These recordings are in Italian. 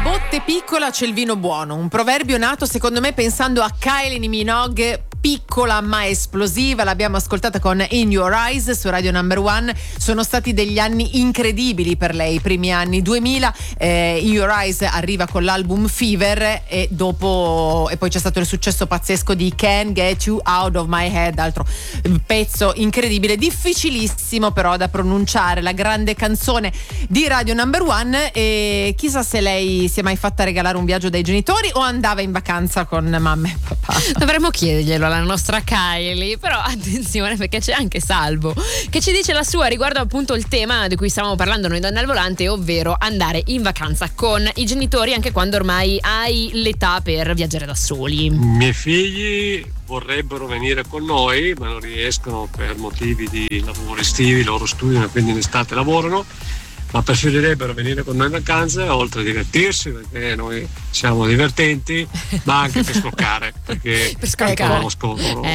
botte piccola c'è il vino buono, un proverbio nato secondo me pensando a Kylie Minogue, piccola ma esplosiva. L'abbiamo ascoltata con In Your Eyes su Radio Number One. Sono stati degli anni incredibili per lei, i primi anni 2000. In Your Eyes arriva con l'album Fever e poi c'è stato il successo pazzesco di Can't Get You Out of My Head, altro pezzo incredibile, difficilissimo però da pronunciare, la grande canzone di Radio Number One. E chissà se lei si è mai fatta regalare un viaggio dai genitori o andava in vacanza con mamma e papà. Dovremmo chiederglielo alla nostra Kylie, però attenzione perché c'è anche Salvo che ci dice la sua riguardo appunto il tema di cui stavamo parlando noi donne al volante, ovvero andare in vacanza con i genitori anche quando ormai hai l'età per viaggiare da soli. I miei figli vorrebbero venire con noi ma non riescono per motivi di lavoro estivi, loro studiano e quindi in estate lavorano, ma preferirebbero venire con noi in vacanza oltre a divertirsi perché noi siamo divertenti, ma anche per scoccare perché conosco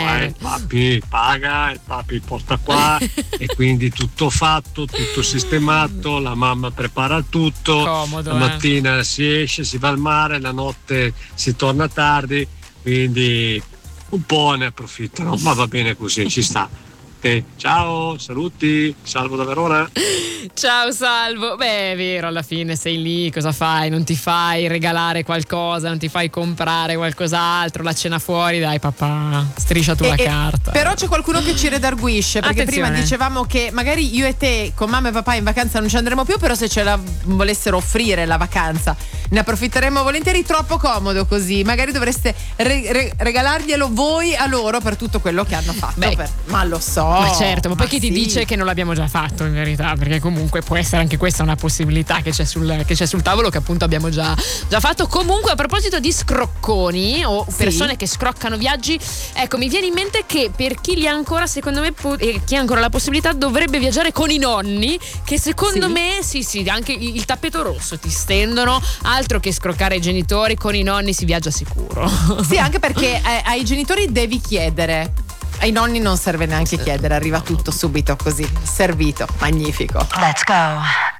papi paga, il papi porta qua e quindi tutto fatto, tutto sistemato, la mamma prepara tutto. Comodo, la mattina si esce, si va al mare, la notte si torna tardi, quindi un po' ne approfittano, ma va bene così, ci sta. Ciao, saluti, Salvo da Verona. Ciao Salvo. Beh, è vero, alla fine sei lì, cosa fai? Non ti fai regalare qualcosa, non ti fai comprare qualcos'altro, la cena fuori, dai papà, striscia tu la carta. Però c'è qualcuno che ci redarguisce, perché prima dicevamo che magari io e te con mamma e papà in vacanza non ci andremo più, però se ce la volessero offrire la vacanza ne approfitteremmo volentieri. Troppo comodo così, magari dovreste regalarglielo voi a loro per tutto quello che hanno fatto. Ma lo so. Ma certo, ma poi chi ti dice che non l'abbiamo già fatto in verità, perché comunque può essere anche questa una possibilità che c'è sul tavolo, che appunto abbiamo già fatto. Comunque, a proposito di scrocconi o persone che scroccano viaggi, ecco, mi viene in mente che per chi li ha ancora, secondo me, chi ha ancora la possibilità, dovrebbe viaggiare con i nonni, che secondo me anche il tappeto rosso ti stendono, altro che scroccare i genitori, con i nonni si viaggia sicuro. Sì, anche perché ai genitori devi chiedere. Ai nonni non serve neanche chiedere, arriva tutto subito così, servito, magnifico. Let's go.